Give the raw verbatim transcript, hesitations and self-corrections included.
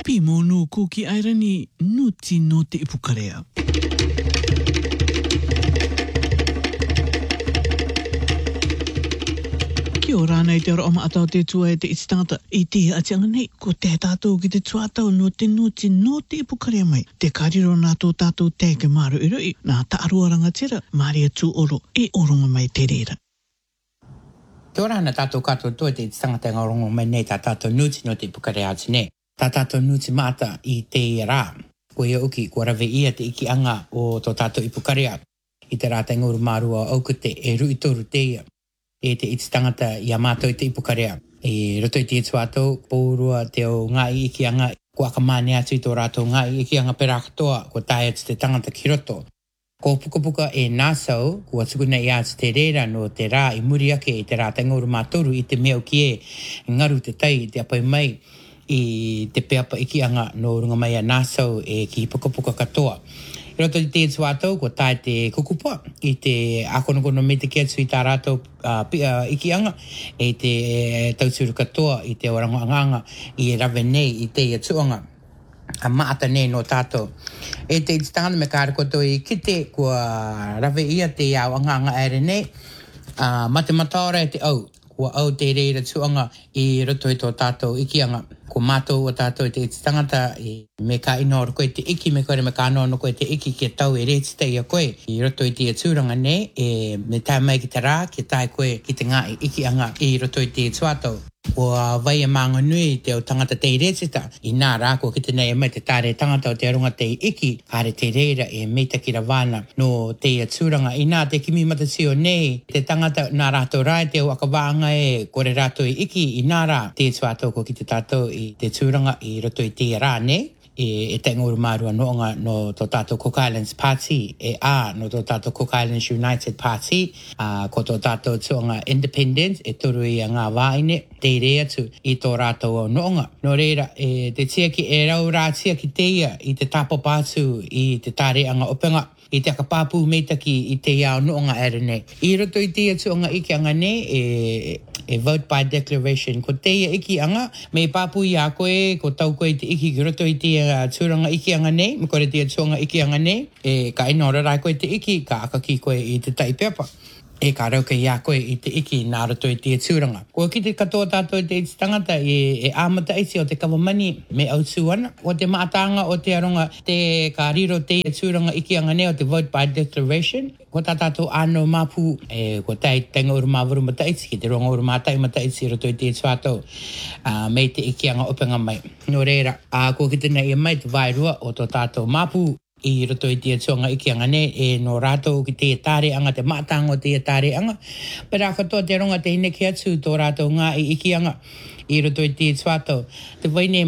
Pimonu kuki airani nuti no te ipukarea. Kia ora nei te ora o maatau te tua e te ititangata i te atianga nei ko te tātou ki te tuatau no te nuti no te ipukarea mai. Te kariro nā tō tātou te ke maru i rui nā taarua rangatira Maria tū oro e oronga mai te reira. Kia ora ana tātou katoa tō te ititangata ngā oronga mai nei tā tātou nuti no te ipukarea ati nei. Tā tātou nuti maata i te rā. Ko ia uki, ko rawe ia te iki anga o tō tātou ipukarea. I te rā te nguru mārua auku te e rui toru te ia. E te iti tangata i a mātou i te ipukarea. E roto i te etu atou, pōrua te o ngā i iki anga, ko akamane atu i tō rātou ngā i iki anga pera katoa, ko tae atu te tangata ki roto. Ko puka puka e nāsau, kua tukuna i atu te reira no te rā i muri ake i te rā te nguru mātoru i te meo ki e, ngaru te tai, te apai mai, i te peapa iki anga no runga mai a nāsau e ki puka puka katoa. I roto i te etu atou, ko tae te kukupa, i te akonokono me te kiatu i tā rātou uh, uh, iki anga, e te tauturu katoa, i te orango anganga, i e rawe nei, i te atuanga, a maata nei no tātou. E te ititangana me kāre koto i kite, kua rawe ia te au anganga ere nei, uh, mate mataora e te au, kua au te reira tuanga i roto i tō tātou iki anga. Ko mātou o tātou i te tangata i me ka inoa koe te iki, me kore me ka anoa no koe te iki ki tau e reti tei a koe. I roto i te tūranga nei, e me tae mai ki te rā, ki tae koe ki te ngā iki anga i roto i te tuatau. O vai e maanga nui te o tangata te retita, i nā rā ko ki te nei e mai te tāre tangata o te arunga te iki, kāre te reira e meita ki rawāna no te tūranga. I nā te kimi matasio nei, te tangata nā rātou rai te o akawāanga e kore rātou i iki, i nā rā te tuatau ko ki te tātou i te tūranga i roto i te rā nei. E, e te nguru mārua noonga no tō tātou Cook Islands Party, e a no tō tātou Cook Islands United Party, uh, ko tō tātou tuanga Independent, e turu i a ngā wāine, te rea tu i tō rātou o noonga. No reira, e te tia ki e rau rā tia ki te ia, i te tāpo pātu, i te tāre anga openga, i te akapāpū meitaki i te iao noonga ere nei. I roto i te tuanga iki anga nei, e, e vote by declaration. Ko te ia iki anga, me pāpū i a koe, ko tau koe te iki ki roto i te tūranga iki anga nei, me kore te tuanga iki anga nei, e ka inora rai koe te iki, ka aka ki koe i te taipeapa. E ka rauka i a koe i te iki nā roto i te tūranga. Ko ki te katoa tātou i te iti tangata e, e āmata isi o te kawamani me au tūana. O te maatanga o te aronga te ka riro te tūranga iki anga nei o te vote by declaration. Ko tā tātou āno māpū e ko tai tenga uru māwuru mata isi ki te ronga uru mātai mata isi roto i te tuatau uh, me te iki anga openga mai. No reira, uh, ko ki te nei e mai te vairua o tō tātou māpū i roto i te tuanga iki anga ne e no rātou ki te tāre anga, te mātanga o te tāre anga. Pera katoa te ronga te hineke atu tō rātou ngā i iki anga i roto i te tuatau. Te waine